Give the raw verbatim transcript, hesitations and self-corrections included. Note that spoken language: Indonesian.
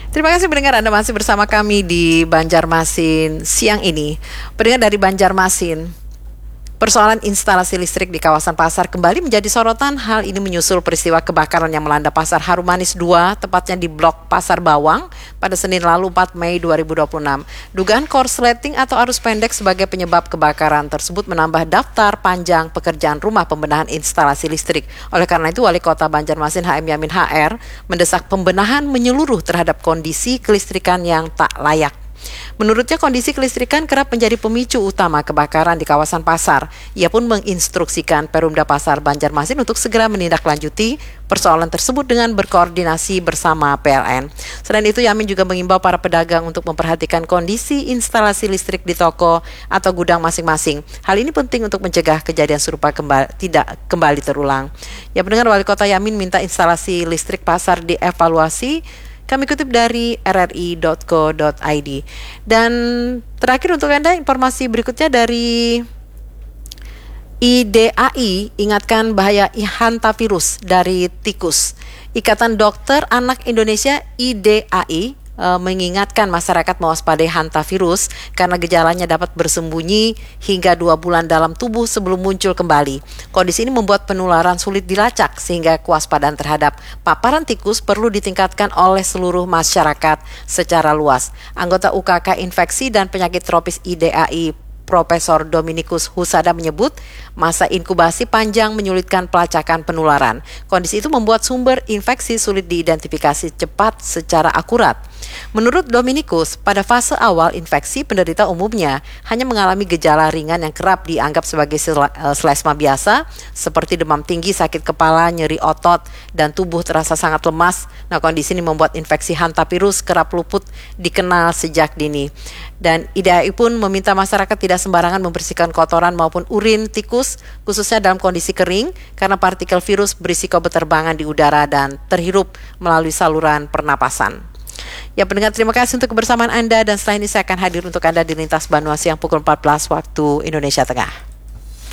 Terima kasih pendengar, Anda masih bersama kami di Banjarmasin siang ini. Pendengar dari Banjarmasin, persoalan instalasi listrik di kawasan pasar kembali menjadi sorotan. Hal ini menyusul peristiwa kebakaran yang melanda pasar Harum Manis dua, tepatnya di blok Pasar Bawang pada Senin lalu empat Mei dua ribu dua puluh enam. Dugaan korsleting atau arus pendek sebagai penyebab kebakaran tersebut menambah daftar panjang pekerjaan rumah pembenahan instalasi listrik. Oleh karena itu, Wali Kota Banjarmasin H M Yamin H R mendesak pembenahan menyeluruh terhadap kondisi kelistrikan yang tak layak. Menurutnya, kondisi kelistrikan kerap menjadi pemicu utama kebakaran di kawasan pasar. Ia pun menginstruksikan Perumda Pasar Banjarmasin untuk segera menindaklanjuti persoalan tersebut dengan berkoordinasi bersama P L N. Selain itu, Yamin juga mengimbau para pedagang untuk memperhatikan kondisi instalasi listrik di toko atau gudang masing-masing. Hal ini penting untuk mencegah kejadian serupa kembali, tidak kembali terulang. Ya, pendengar, Wali Kota Yamin minta instalasi listrik pasar dievaluasi. Kami kutip dari r r i dot co dot i d. Dan terakhir untuk Anda, informasi berikutnya dari I D A I ingatkan bahaya hantavirus dari tikus. Ikatan Dokter Anak Indonesia I D A I e, mengingatkan masyarakat mewaspadai hantavirus karena gejalanya dapat bersembunyi hingga dua bulan dalam tubuh sebelum muncul kembali. Kondisi ini membuat penularan sulit dilacak sehingga kewaspadaan terhadap paparan tikus perlu ditingkatkan oleh seluruh masyarakat secara luas. Anggota U K K Infeksi dan Penyakit Tropis I D A I Profesor Dominikus Husada menyebut masa inkubasi panjang menyulitkan pelacakan penularan. Kondisi itu membuat sumber infeksi sulit diidentifikasi cepat secara akurat. Menurut Dominikus, pada fase awal infeksi, penderita umumnya hanya mengalami gejala ringan yang kerap dianggap sebagai selesma biasa, seperti demam tinggi, sakit kepala, nyeri otot, dan tubuh terasa sangat lemas. Nah, kondisi ini membuat infeksi hantavirus kerap luput dikenal sejak dini. Dan I D A I pun meminta masyarakat tidak sembarangan membersihkan kotoran maupun urin tikus, khususnya dalam kondisi kering, karena partikel virus berisiko berterbangan di udara dan terhirup melalui saluran pernapasan. Ya, pendengar, terima kasih untuk kebersamaan Anda, dan setelah ini saya akan hadir untuk Anda di Lintas Banua siang pukul empat belas waktu Indonesia Tengah.